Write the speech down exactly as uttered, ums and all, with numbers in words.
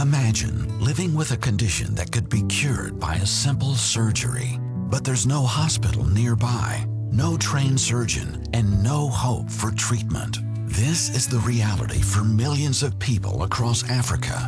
Imagine living with a condition that could be cured by a simple surgery, but there's no hospital nearby, no trained surgeon, and no hope for treatment. This is the reality for millions of people across Africa.